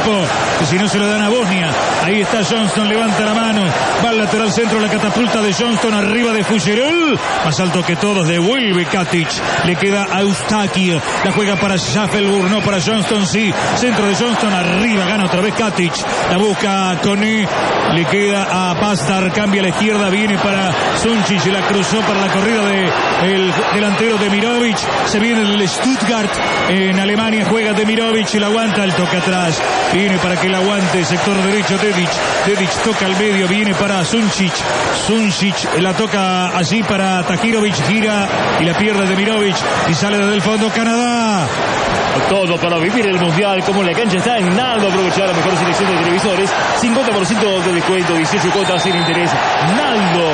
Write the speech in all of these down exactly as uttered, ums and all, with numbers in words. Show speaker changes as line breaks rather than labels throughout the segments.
equipo, que si no se lo dan a Bosnia. Ahí está Johnston, levanta la mano, va al lateral centro, la catapulta de Johnston arriba de Fuggerol, más alto que todos, devuelve Katic, le queda a Eustáquio, la juega para Schaffelburg, no para Johnston, sí, centro de Johnston, arriba, gana otra vez Katic, la busca Koné, le queda a Bastar, cambia a la izquierda, viene para Sunčić, la cruzó para la corrida de el delantero Demirovic, se viene el Stuttgart en Alemania, juega Demirovic y la aguanta, el toque atrás, viene para que la aguante, sector derecho Dedić, Dedić toca al medio, viene para Sunčić, Sunčić la toca allí para Tahirovic, gira y la pierde Demirovic y sale desde el fondo Canadá.
Todo para vivir el mundial, como la cancha está en Naldo, aprovechar la mejor selección de televisores, cincuenta por ciento de descuento, dieciocho cuotas sin interés. Naldo.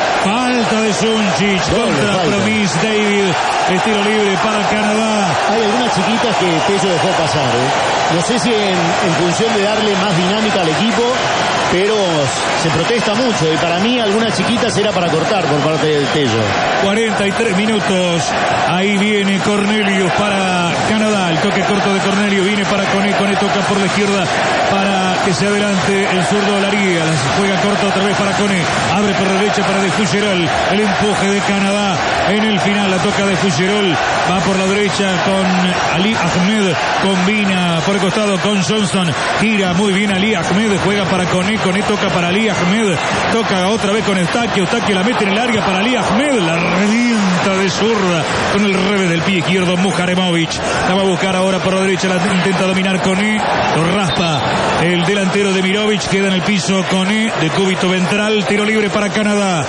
Falta de Sunčić contra falta. Promis David, estilo libre para Canadá.
Hay algunas chiquitas que Tello dejó pasar, ¿eh? No sé si en, en función de darle más dinámica al equipo, pero se protesta mucho y para mí algunas chiquitas era para cortar por parte del Tello.
cuarenta y tres minutos, ahí viene Cornelius para Canadá, el toque corto de Cornelius, viene para Koné, Koné toca por la izquierda para que se adelante el zurdo Laría, la juega corta otra vez para Koné, abre por la derecha para de Fuggerol, el empuje de Canadá en el final, la toca de Fuggerol, va por la derecha con Ali Ahmed, combina por el costado con Johnston, gira muy bien Ali Ahmed, juega para Koné, Koné toca para Ali Ahmed, toca otra vez con Eustáquio, Eustáquio la mete en el área para Ali Ahmed, la revienta de zurda con el revés del pie izquierdo Muharemovic, la va a buscar ahora por la derecha, la intenta dominar Koné, lo raspa el delantero de Mirovic, queda en el piso Koné de cúbito ventral, tiro libre para Canadá.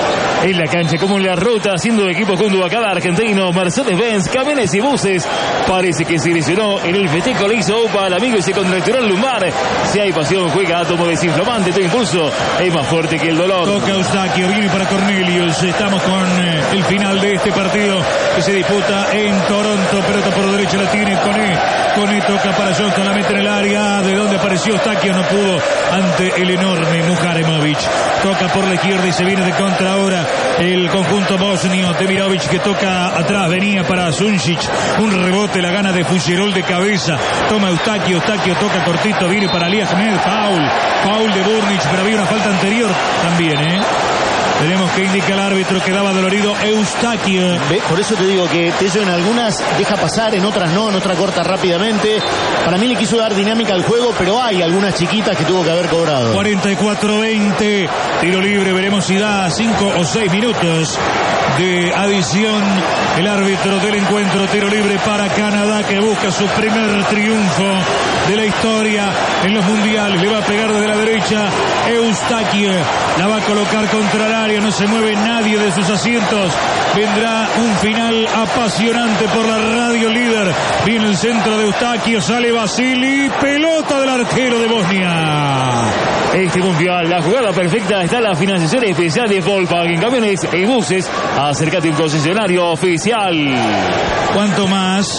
En la cancha, como en la ruta, haciendo equipo junto a cada argentino, Mercedes-Benz, camiones y buses. Parece que se lesionó en el festejo, le hizo upa al amigo y se contracturó el lumbar. Si hay pasión, juega átomo desinflamante, tu impulso es más fuerte que el dolor.
Toca Eustáquio, viene para Cornelius. Estamos con eh, el final de este partido que se disputa en Toronto. Pelota por derecha la tiene Koné. Koné toca para Johnston, la mete en el área. De donde apareció Eustáquio, no pudo ante el enorme Muharemovic. Toca por la izquierda y se viene de contra ahora el conjunto bosnio. Demirovic que toca atrás, venía para Sunčić, un rebote, la gana de Fuggerol de cabeza, toma Eustáquio, Eustáquio toca cortito, viene para Ali Ahmed, foul, foul de Burnić, pero había una falta anterior también, ¿eh? Tenemos que indicar al árbitro que daba dolorido Eustáquio.
Por eso te digo que Tello en algunas deja pasar, en otras no, en otras corta rápidamente. Para mí le quiso dar dinámica al juego, pero hay algunas chiquitas que tuvo que haber cobrado.
cuarenta y cuatro veinte, tiro libre, veremos si da cinco o seis minutos de adición. El árbitro del encuentro, tiro libre para Canadá, que busca su primer triunfo de la historia en los mundiales. Le va a pegar desde la derecha Eustáquio, la va a colocar contra el área, no se mueve nadie de sus asientos. Vendrá un final apasionante por la radio líder. Viene el centro de Eustáquio, sale Vasili, pelota del arquero de Bosnia.
Este mundial, la jugada perfecta, está en la financiación especial de Volkswagen Camiones y Buses. Acércate a un concesionario oficial.
¿Cuánto más?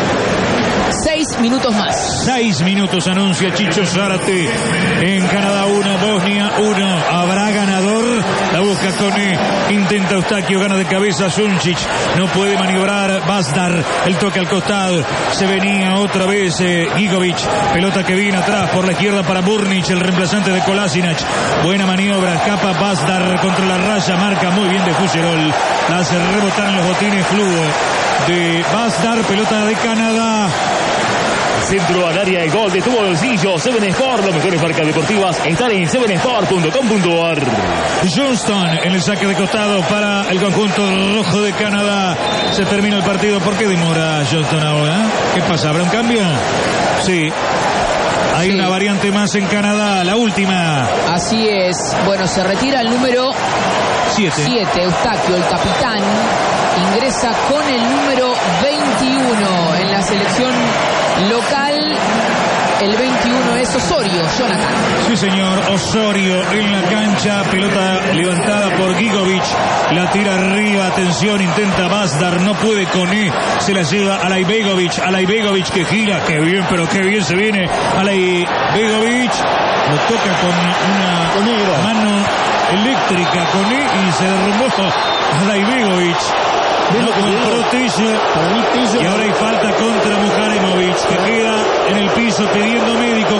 Seis minutos más.
Seis minutos, anuncia Chicho Zárate. En Canadá uno, Bosnia uno. Habrá ganador. La busca Koné. Intenta Eustáquio, gana de cabeza Sunčić. No puede maniobrar Bastar. El toque al costado. Se venía otra vez eh, Gigovic. Pelota que viene atrás por la izquierda para Burnić, el reemplazante de Kolasinac. Buena maniobra. Escapa Bastar contra la raya. Marca muy bien de Fuggerol. La hace rebotar en los botines flujo de Bastar. Pelota de Canadá.
Centro al área de gol de tu bolsillo. Seven Sport, las mejores marcas deportivas están en seven sport punto com punto a r.
Johnston en el saque de costado para el conjunto rojo de Canadá. Se termina el partido. ¿Por qué demora Johnston ahora? ¿Qué pasa? ¿Habrá un cambio? Sí. Hay sí. Una variante más en Canadá, la última.
Así es. Bueno, se retira el número siete. Eustáquio, el capitán. Ingresa con el número veintiuno en la selección local. El veintiuno es Osorio, Jonathan.
Sí, señor, Osorio en la cancha. Pelota levantada por Gigovic. La tira arriba, atención, intenta Bastar. No puede Koné. Se la lleva a Alaibegovic. Alaibegovic que gira. Qué bien, pero qué bien se viene Alaibegovic. Lo toca con una mano eléctrica Koné y se derrumbó Alaibegovic. No protege. Y ahora hay falta contra Muharemovic, que queda en el piso pidiendo médico.